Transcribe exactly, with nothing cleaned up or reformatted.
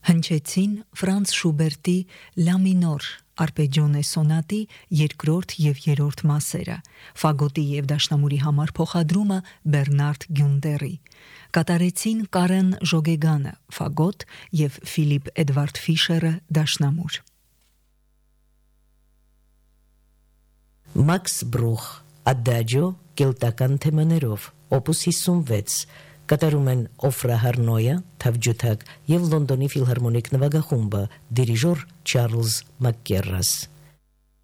Հնչեցին Ֆրանց Շուբերտի Լա մինոր արպեջիոնե սոնատի երկրորդ և երրորդ մասերը, ֆագոտի և դաշնամուրի համար փոխադրումը Բեռնարդ Գյունդերի, կատարեցին Կարեն Ժոգեգանը ֆագոտ և Ֆիլիպ Էդվարդ Ֆիշերը դաշնամուր։ Մաքս Բրուխ Ադաջո կելտական թեմաներով, օպուս հիսունվեց, կատարում են Օֆրա Հարնոյը, թավջութակ և Լոնդոնի ֆիլհարմոնիկ նվագախումբը, դիրիժոր Չարլզ Մակկերրաս։